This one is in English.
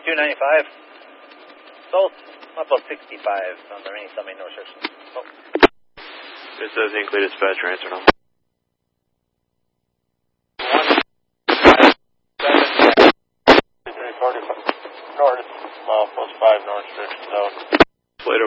3295. South, about 65 on the range, summing no restrictions. Oh. This does include dispatcher, answer now. 340 north, mile plus 5 north restrictions out.